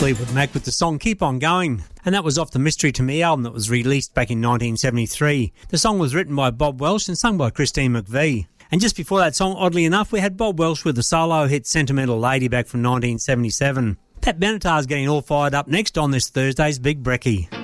Fleetwood Mac with the song Keep On Going, and that was off the Mystery to Me album that was released back in 1973. The song was written by Bob Welsh and sung by Christine McVie. And just before that song, oddly enough, we had Bob Welsh with the solo hit Sentimental Lady back from 1977. Pat Benatar's getting all fired up next on this Thursday's Big Brekkie.